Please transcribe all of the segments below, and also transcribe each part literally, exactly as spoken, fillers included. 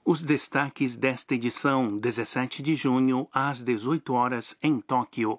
Os destaques desta edição, dezessete de junho, às dezoito horas, em Tóquio.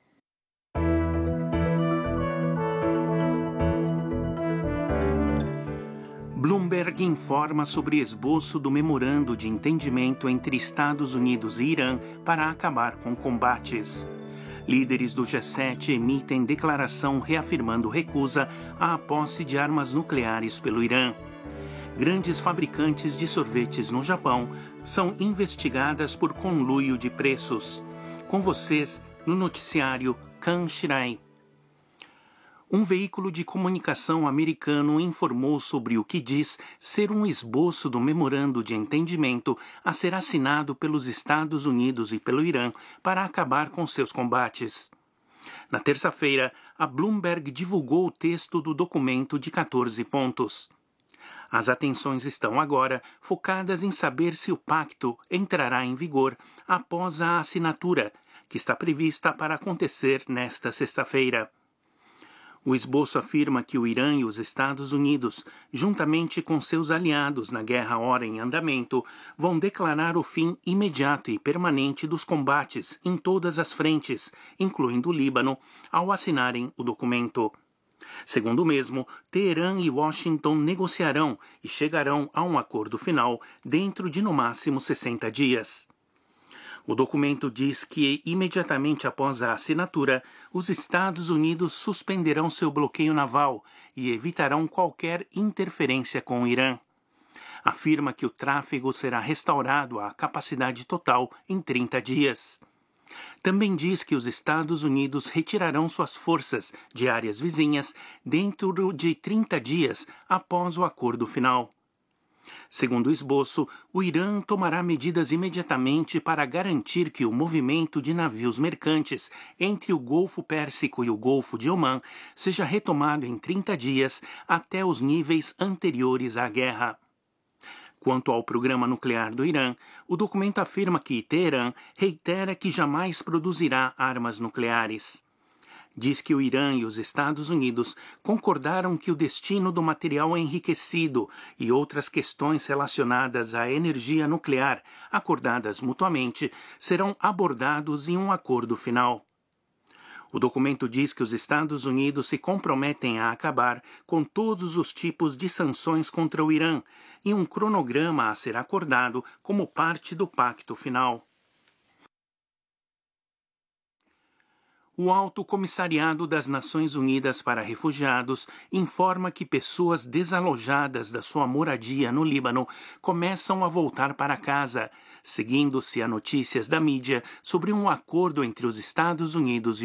Bloomberg informa sobre esboço do memorando de entendimento entre Estados Unidos e Irã para acabar com combates. Líderes do G sete emitem declaração reafirmando recusa à posse de armas nucleares pelo Irã. Grandes fabricantes de sorvetes no Japão são investigadas por conluio de preços. Com vocês, no noticiário Kan Shirai. Um veículo de comunicação americano informou sobre o que diz ser um esboço do memorando de entendimento a ser assinado pelos Estados Unidos e pelo Irã para acabar com seus combates. Na terça-feira, a Bloomberg divulgou o texto do documento de quatorze pontos. As atenções estão agora focadas em saber se o pacto entrará em vigor após a assinatura, que está prevista para acontecer nesta sexta-feira. O esboço afirma que o Irã e os Estados Unidos, juntamente com seus aliados na guerra ora em andamento, vão declarar o fim imediato e permanente dos combates em todas as frentes, incluindo o Líbano, ao assinarem o documento. Segundo o mesmo, Teherã e Washington negociarão e chegarão a um acordo final dentro de no máximo sessenta dias. O documento diz que, imediatamente após a assinatura, os Estados Unidos suspenderão seu bloqueio naval e evitarão qualquer interferência com o Irã. Afirma que o tráfego será restaurado à capacidade total em trinta dias. Também diz que os Estados Unidos retirarão suas forças de áreas vizinhas dentro de trinta dias após o acordo final. Segundo o esboço, o Irã tomará medidas imediatamente para garantir que o movimento de navios mercantes entre o Golfo Pérsico e o Golfo de Omã seja retomado em trinta dias até os níveis anteriores à guerra. Quanto ao programa nuclear do Irã, o documento afirma que Teherã reitera que jamais produzirá armas nucleares. Diz que o Irã e os Estados Unidos concordaram que o destino do material enriquecido e outras questões relacionadas à energia nuclear, acordadas mutuamente, serão abordados em um acordo final. O documento diz que os Estados Unidos se comprometem a acabar com todos os tipos de sanções contra o Irã e um cronograma a ser acordado como parte do pacto final. O Alto Comissariado das Nações Unidas para Refugiados informa que pessoas desalojadas da sua moradia no Líbano começam a voltar para casa, seguindo-se a notícias da mídia sobre um acordo entre os Estados Unidos e